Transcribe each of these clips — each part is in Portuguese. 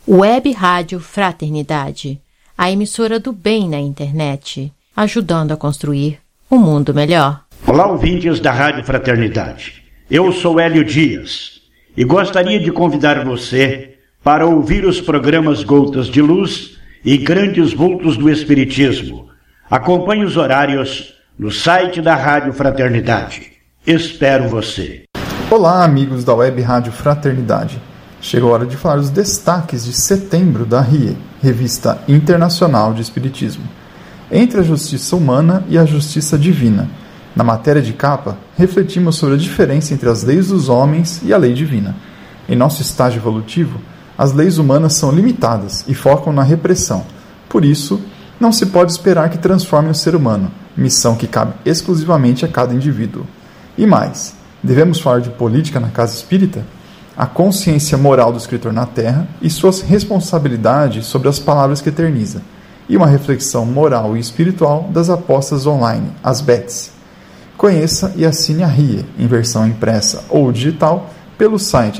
Web Rádio Fraternidade, a emissora do bem na internet, ajudando a construir um mundo melhor. Olá, ouvintes da Rádio Fraternidade. Eu sou Hélio Dias e gostaria de convidar você para ouvir os programas Gotas de Luz e Grandes Vultos do Espiritismo. Acompanhe os horários no site da Rádio Fraternidade. Espero você. Olá, amigos da Web Rádio Fraternidade. Chegou a hora de falar dos destaques de setembro da RIE, Revista Internacional de Espiritismo. Entre a justiça humana e a justiça divina. Na matéria de capa, refletimos sobre a diferença entre as leis dos homens e a lei divina. Em nosso estágio evolutivo, as leis humanas são limitadas e focam na repressão. Por isso, não se pode esperar que transformem o ser humano, missão que cabe exclusivamente a cada indivíduo. E mais, devemos falar de política na casa espírita? A consciência moral do escritor na Terra e suas responsabilidades sobre as palavras que eterniza, e uma reflexão moral e espiritual das apostas online, as BETs. Conheça e assine a RIE, em versão impressa ou digital, pelo site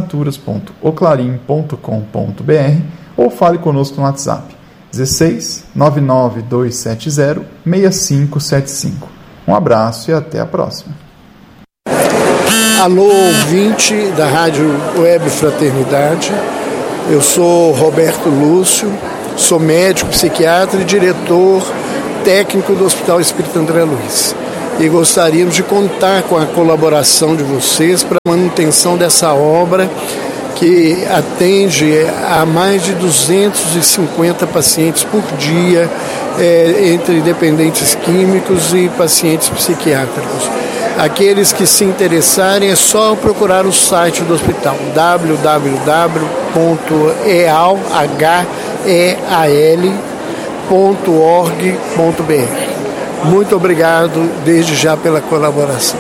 assinaturas.oclarim.com.br ou fale conosco no WhatsApp 16 99270 6575. Um abraço e até a próxima. Alô, ouvinte da Rádio Web Fraternidade. Eu sou Roberto Lúcio, sou médico, psiquiatra e diretor técnico do Hospital Espírita André Luiz. E gostaríamos de contar com a colaboração de vocês para a manutenção dessa obra que atende a mais de 250 pacientes por dia, entre dependentes químicos e pacientes psiquiátricos. Aqueles que se interessarem é só procurar o site do hospital www.eal.org.br. Muito obrigado desde já pela colaboração.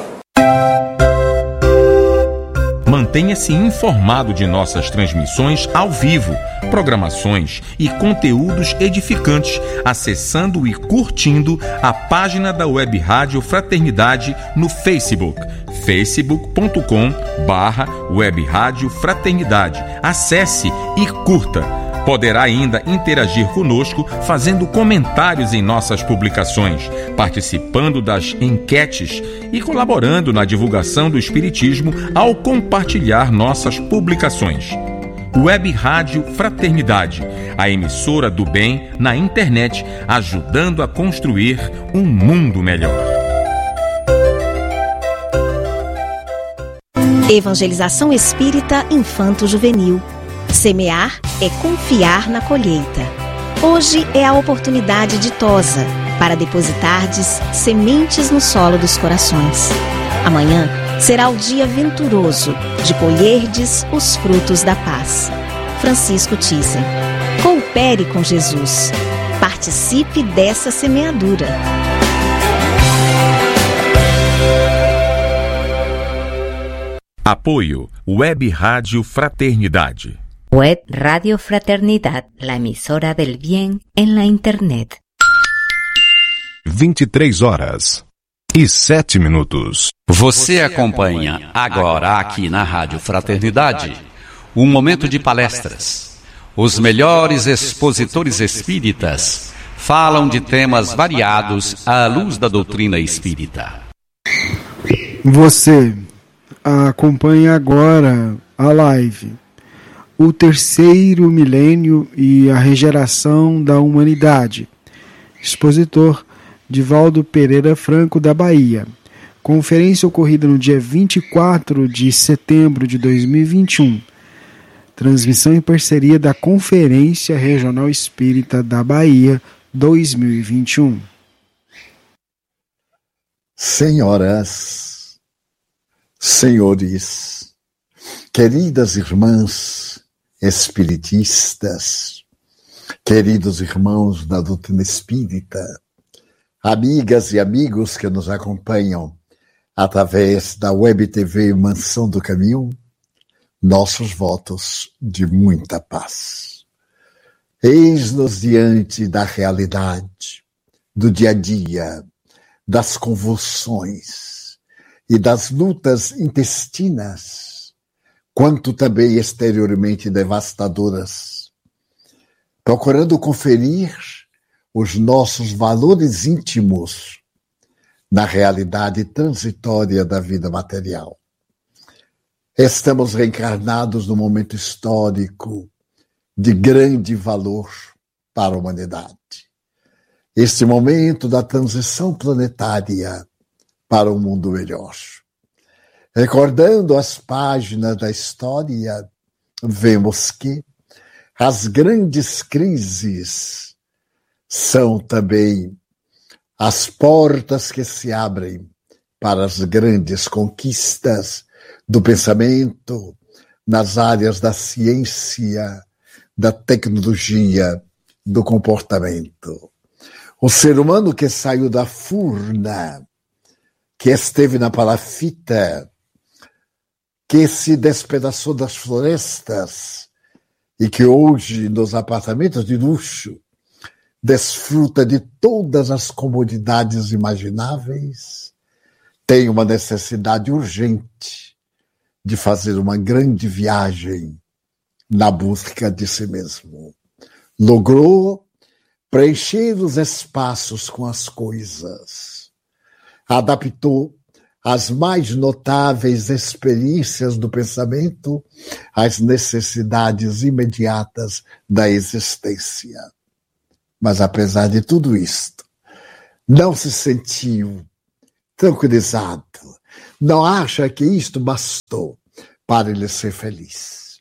Mantenha-se informado de nossas transmissões ao vivo, programações e conteúdos edificantes, acessando e curtindo a página da Web Rádio Fraternidade no Facebook, facebook.com/Web Rádio Fraternidade. Acesse e curta. Poderá ainda interagir conosco fazendo comentários em nossas publicações, participando das enquetes e colaborando na divulgação do Espiritismo ao compartilhar nossas publicações. Web Rádio Fraternidade, a emissora do bem na internet, ajudando a construir um mundo melhor. Evangelização Espírita Infanto-Juvenil. Semear é confiar na colheita. Hoje é a oportunidade ditosa para depositardes sementes no solo dos corações. Amanhã será o dia venturoso de colherdes os frutos da paz. Francisco Thyssen. Coopere com Jesus. Participe dessa semeadura. Apoio Web Rádio Fraternidade. Web Radio Fraternidad, la emisora del bien en la internet. 23h07. Você acompanha agora aqui na Rádio Fraternidade um momento de palestras. Os melhores expositores espíritas falam de temas variados à luz da doutrina espírita. Você acompanha agora a live O Terceiro Milênio e a Regeneração da Humanidade. Expositor Divaldo Pereira Franco, da Bahia. Conferência ocorrida no dia 24 de setembro de 2021. Transmissão em parceria da Conferência Regional Espírita da Bahia 2021. Senhoras, senhores, queridas irmãs espiritistas, queridos irmãos da doutrina espírita, amigas e amigos que nos acompanham através da Web TV Mansão do Caminho, nossos votos de muita paz. Eis-nos diante da realidade, do dia a dia, das convulsões e das lutas intestinas, quanto também exteriormente devastadoras, procurando conferir os nossos valores íntimos na realidade transitória da vida material. Estamos reencarnados num momento histórico de grande valor para a humanidade. Este momento da transição planetária para um mundo melhor. Recordando as páginas da história, vemos que as grandes crises são também as portas que se abrem para as grandes conquistas do pensamento nas áreas da ciência, da tecnologia, do comportamento. O ser humano que saiu da furna, que esteve na palafita, que se despedaçou das florestas e que hoje, nos apartamentos de luxo, desfruta de todas as comodidades imagináveis, tem uma necessidade urgente de fazer uma grande viagem na busca de si mesmo. Logrou preencher os espaços com as coisas. Adaptou as mais notáveis experiências do pensamento às necessidades imediatas da existência. Mas, apesar de tudo isto, não se sentiu tranquilizado. Não acha que isto bastou para ele ser feliz.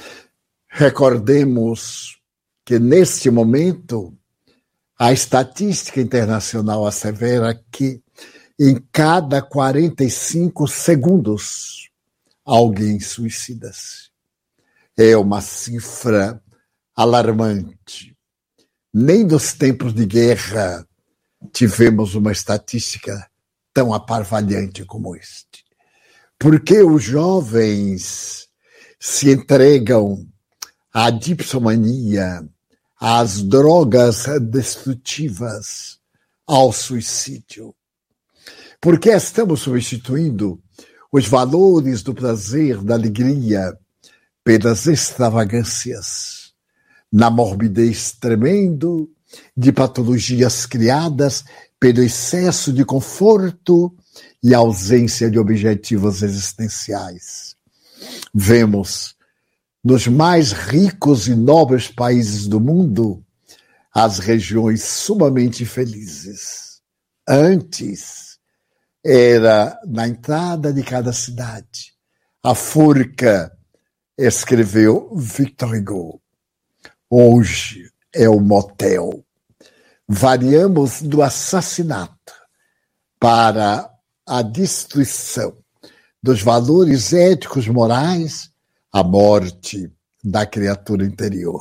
Recordemos que, neste momento, a estatística internacional assevera que em cada 45 segundos alguém suicida-se. É uma cifra alarmante. Nem nos tempos de guerra tivemos uma estatística tão aparvalhante como este. Porque os jovens se entregam à dipsomania, às drogas destrutivas, ao suicídio. Porque estamos substituindo os valores do prazer, da alegria, pelas extravagâncias, na morbidez tremendo de patologias criadas pelo excesso de conforto e ausência de objetivos existenciais. Vemos nos mais ricos e nobres países do mundo as regiões sumamente felizes. Antes, era na entrada de cada cidade. A Forca, escreveu Victor Hugo. Hoje é o motel. Variamos do assassinato para a destruição dos valores éticos morais, a morte da criatura interior.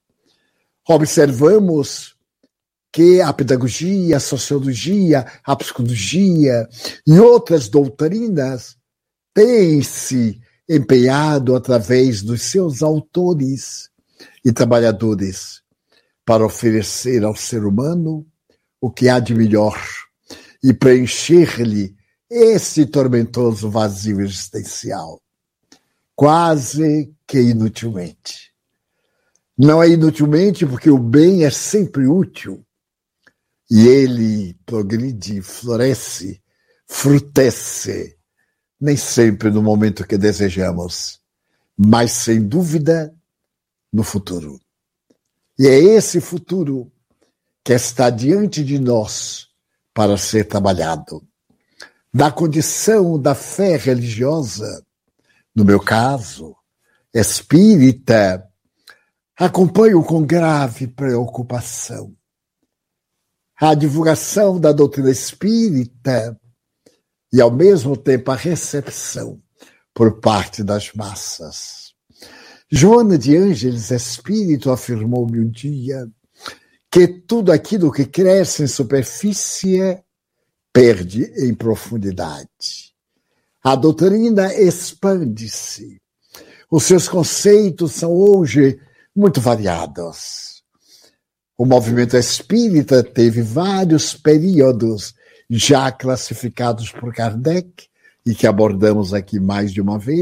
Observamos que a pedagogia, a sociologia, a psicologia e outras doutrinas têm se empenhado através dos seus autores e trabalhadores para oferecer ao ser humano o que há de melhor e preencher-lhe esse tormentoso vazio existencial, quase que inutilmente. Não é inutilmente porque o bem é sempre útil, e ele progride, floresce, frutesce, nem sempre no momento que desejamos, mas sem dúvida no futuro. E é esse futuro que está diante de nós para ser trabalhado. Da condição da fé religiosa, no meu caso, espírita, acompanho com grave preocupação a divulgação da doutrina espírita e, ao mesmo tempo, a recepção por parte das massas. Joana de Ângeles, espírito, afirmou-me um dia que tudo aquilo que cresce em superfície perde em profundidade. A doutrina expande-se. Os seus conceitos são hoje muito variados. O movimento espírita teve vários períodos já classificados por Kardec e que abordamos aqui mais de uma vez,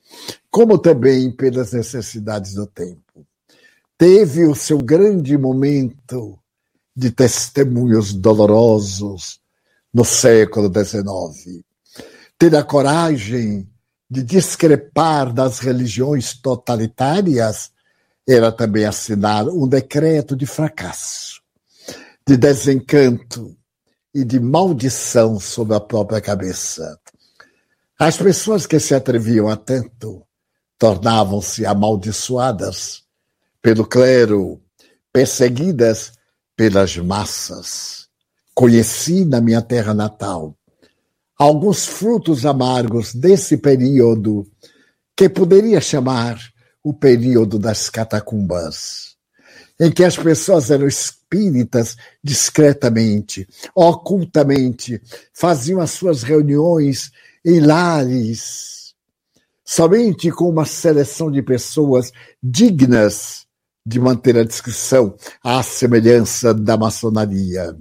como também pelas necessidades do tempo. Teve o seu grande momento de testemunhos dolorosos no século XIX. Ter a coragem de discrepar das religiões totalitárias era também assinar um decreto de fracasso, de desencanto e de maldição sobre a própria cabeça. As pessoas que se atreviam a tanto tornavam-se amaldiçoadas pelo clero, perseguidas pelas massas. Conheci na minha terra natal alguns frutos amargos desse período que poderia chamar o período das catacumbas, em que as pessoas eram espíritas discretamente, ocultamente, faziam as suas reuniões em lares, somente com uma seleção de pessoas dignas de manter a discrição à semelhança da maçonaria.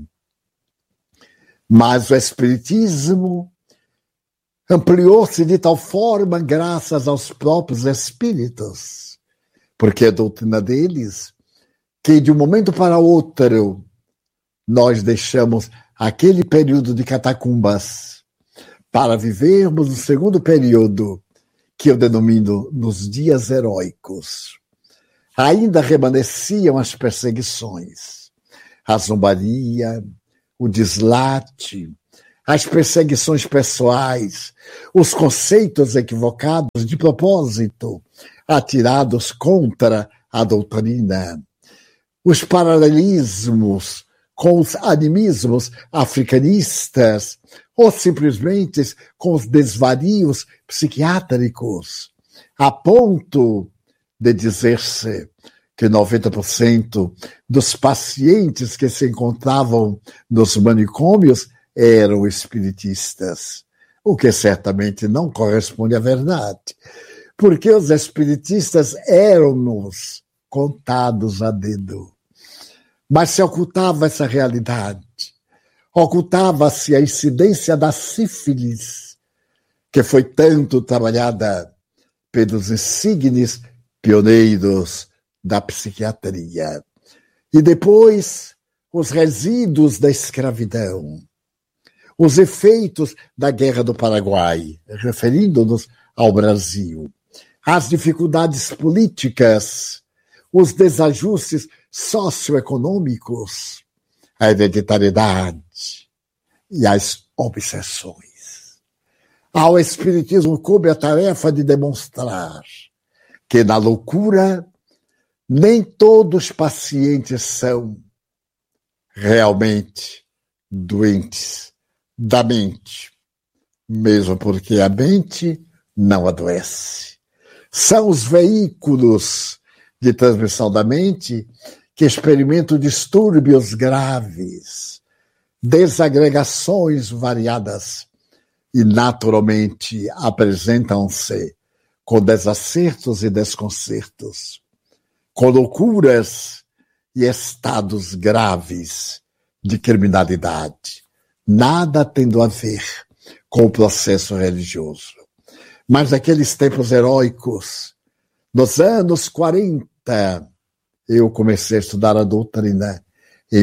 Mas o espiritismo ampliou-se de tal forma graças aos próprios espíritos, porque a doutrina deles, que de um momento para outro nós deixamos aquele período de catacumbas para vivermos o segundo período, que eu denomino nos dias heróicos. Ainda remanesciam as perseguições, a zombaria, o deslate, as perseguições pessoais, os conceitos equivocados de propósito, atirados contra a doutrina, os paralelismos com os animismos africanistas, ou simplesmente com os desvarios psiquiátricos, a ponto de dizer-se que 90% dos pacientes que se encontravam nos manicômios eram espiritistas, o que certamente não corresponde à verdade, porque os espiritistas eram-nos contados a dedo. Mas se ocultava essa realidade, ocultava-se a incidência da sífilis, que foi tanto trabalhada pelos insígnes pioneiros da psiquiatria. E depois, os resíduos da escravidão, os efeitos da Guerra do Paraguai, referindo-nos ao Brasil, as dificuldades políticas, os desajustes socioeconômicos, a hereditariedade e as obsessões. Ao Espiritismo coube a tarefa de demonstrar que na loucura nem todos os pacientes são realmente doentes da mente, mesmo porque a mente não adoece. São os veículos de transmissão da mente que experimentam distúrbios graves, desagregações variadas e naturalmente apresentam-se com desacertos e desconcertos, com loucuras e estados graves de criminalidade, nada tendo a ver com o processo religioso. Mas naqueles tempos heróicos, nos anos 40, eu comecei a estudar a doutrina em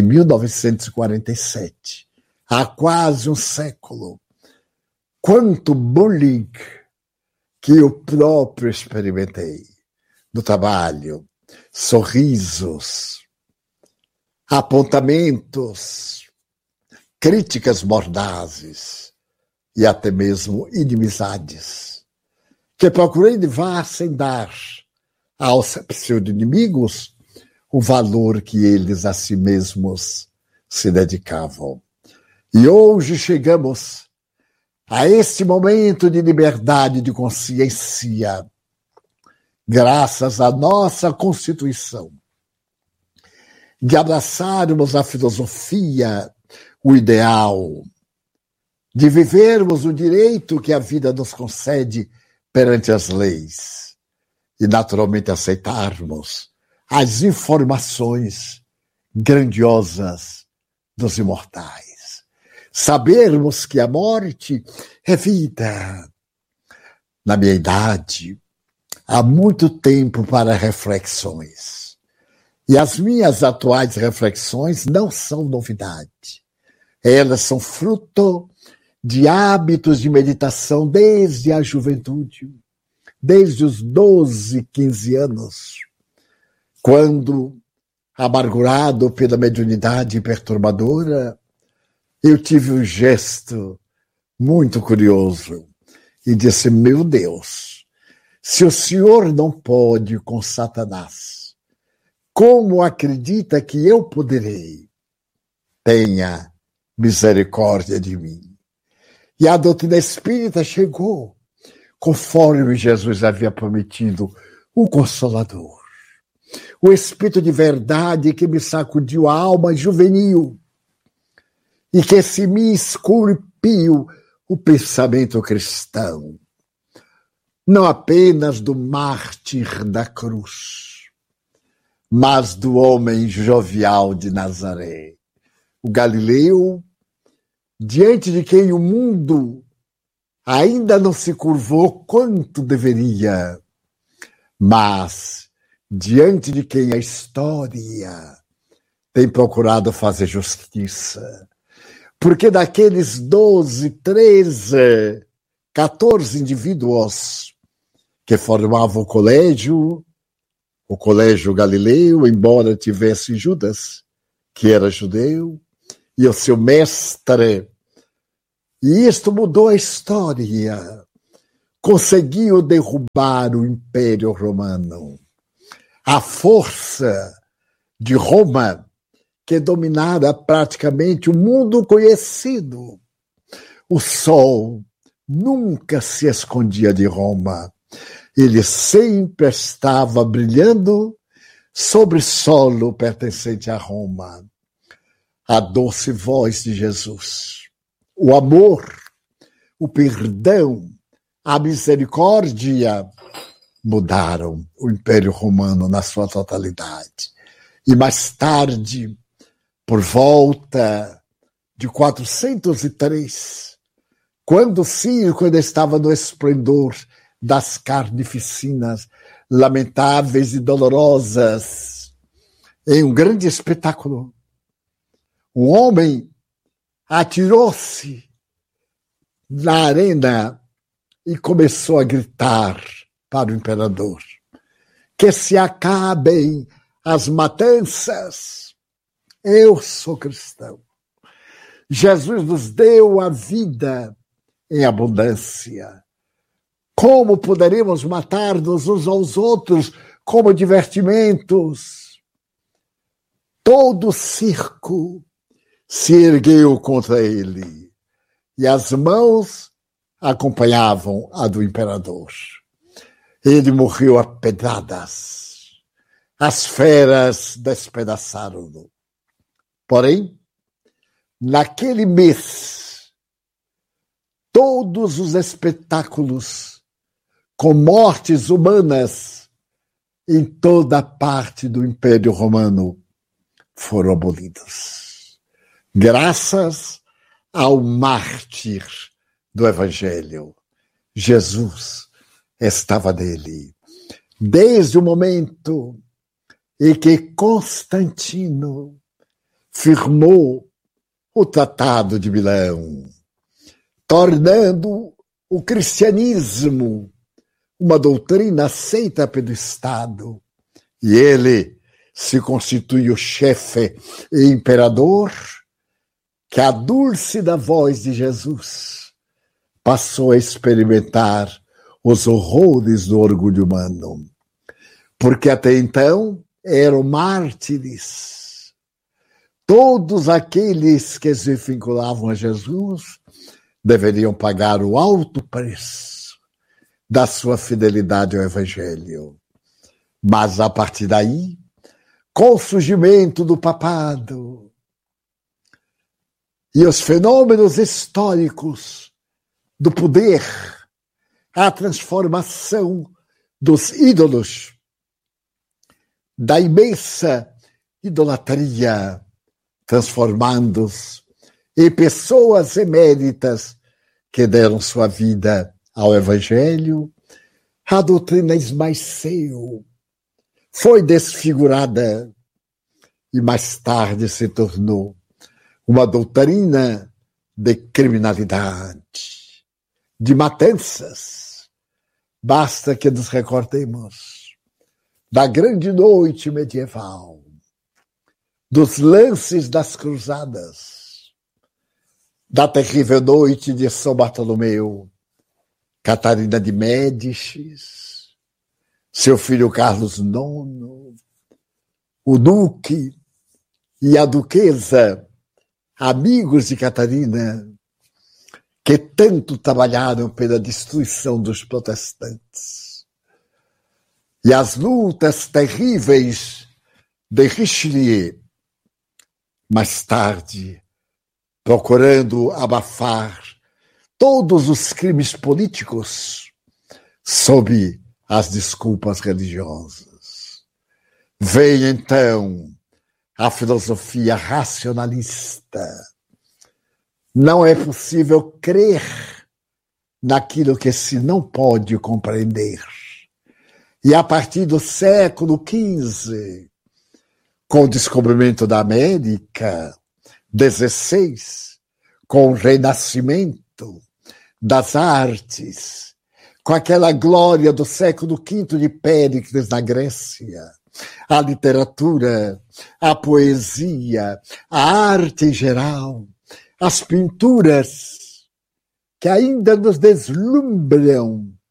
1947, há quase um século. Quanto bullying que eu próprio experimentei no trabalho, sorrisos, apontamentos, críticas mordazes e até mesmo inimizades, que procurei levar sem dar aos pseudo-inimigos o valor que eles a si mesmos se dedicavam. E hoje chegamos a este momento de liberdade de consciência, graças à nossa Constituição, de abraçarmos a filosofia, o ideal, de vivermos o direito que a vida nos concede perante as leis e, naturalmente, aceitarmos as informações grandiosas dos imortais. Sabermos que a morte é vida. Na minha idade, há muito tempo para reflexões. E as minhas atuais reflexões não são novidade. Elas são fruto de hábitos de meditação desde a juventude, desde os 12, 15 anos, quando, amargurado pela mediunidade perturbadora, eu tive um gesto muito curioso e disse: meu Deus, se o Senhor não pode com Satanás, como acredita que eu poderei? Tenha misericórdia de mim. E a doutrina espírita chegou, conforme Jesus havia prometido, o Consolador, o Espírito de verdade que me sacudiu a alma juvenil e que se me esculpiu o pensamento cristão, não apenas do mártir da cruz, mas do homem jovial de Nazaré, o Galileu, diante de quem o mundo ainda não se curvou quanto deveria, mas diante de quem a história tem procurado fazer justiça. Porque daqueles 12, 13, 14 indivíduos que formavam o colégio Galileu, embora tivesse Judas, que era judeu, e o seu mestre, e isto mudou a história, conseguiu derrubar o Império Romano. A força de Roma, que dominara praticamente o mundo conhecido. O sol nunca se escondia de Roma. Ele sempre estava brilhando sobre solo pertencente a Roma. A doce voz de Jesus, o amor, o perdão, a misericórdia mudaram o Império Romano na sua totalidade. E mais tarde, por volta de 403, quando o circo ainda estava no esplendor das carnificinas lamentáveis e dolorosas, em um grande espetáculo, um homem atirou-se na arena e começou a gritar para o imperador: que se acabem as matanças. Eu sou cristão. Jesus nos deu a vida em abundância. Como poderemos matar-nos uns aos outros como divertimentos? Todo o circo se ergueu contra ele, e as mãos acompanhavam a do imperador. Ele morreu a pedradas. As feras despedaçaram-no. Porém, naquele mês, todos os espetáculos com mortes humanas em toda a parte do Império Romano foram abolidos, graças ao mártir do Evangelho. Jesus estava nele. Desde o momento em que Constantino firmou o Tratado de Milão, tornando o cristianismo uma doutrina aceita pelo Estado, e ele se constitui o chefe e imperador, que a dúlcida voz de Jesus passou a experimentar os horrores do orgulho humano, porque até então eram mártires. Todos aqueles que se vinculavam a Jesus deveriam pagar o alto preço da sua fidelidade ao Evangelho. Mas a partir daí, com o surgimento do papado e os fenômenos históricos do poder, a transformação dos ídolos, da imensa idolatria, transformando-os em pessoas eméritas que deram sua vida ao Evangelho, a doutrina esmaeceu, foi desfigurada e mais tarde se tornou uma doutrina de criminalidade, de matanças. Basta que nos recordemos da grande noite medieval, dos lances das cruzadas, da terrível noite de São Bartolomeu, Catarina de Médicis, seu filho Carlos IX, o duque e a duquesa, amigos de Catarina, que tanto trabalharam pela destruição dos protestantes. E as lutas terríveis de Richelieu, mais tarde, procurando abafar todos os crimes políticos sob as desculpas religiosas. Vem então a filosofia racionalista. Não é possível crer naquilo que se não pode compreender. E a partir do século XV, com o descobrimento da América, XVI, com o renascimento das artes, com aquela glória do século V de Péricles na Grécia, a literatura, a poesia, a arte em geral, as pinturas que ainda nos deslumbram